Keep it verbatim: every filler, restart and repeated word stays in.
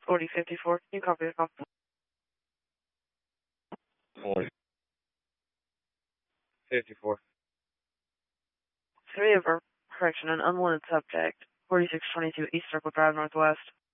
forty fifty-four, can you copy the call? forty fifty-four. Three of our correction, an unwanted subject, forty-six twenty-two East Circle Drive Northwest.